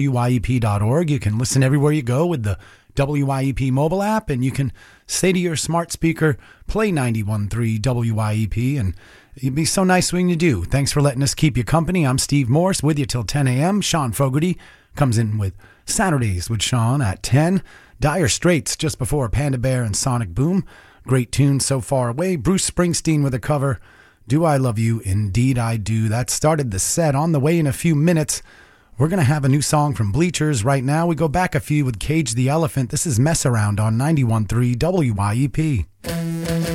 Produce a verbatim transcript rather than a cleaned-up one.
W Y E P dot org. You can listen everywhere you go with the W Y E P mobile app, and you can say to your smart speaker, play ninety-one point three W Y E P, and you'd be so nice when you do. Thanks for letting us keep you company. I'm Steve Morse with you till ten a.m. Sean Fogarty comes in with Saturdays with Sean at ten. Dire Straits just before Panda Bear and Sonic Boom. Great tune, So Far Away. Bruce Springsteen with a cover, Do I Love You? Indeed I Do. That started the set. On the way in a few minutes, we're going to have a new song from Bleachers. Right now, we go back a few with Cage the Elephant. This is Mess Around on ninety-one point three W Y E P.